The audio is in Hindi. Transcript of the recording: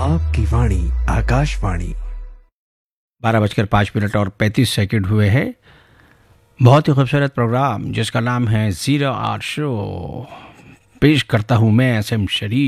आपकी वाणी आकाशवाणी। 12:05 और 35 सेकंड हुए हैं। बहुत ही खूबसूरत प्रोग्राम जिसका नाम है 0 आवर शो पेश करता हूँ मैं SM शरीफ।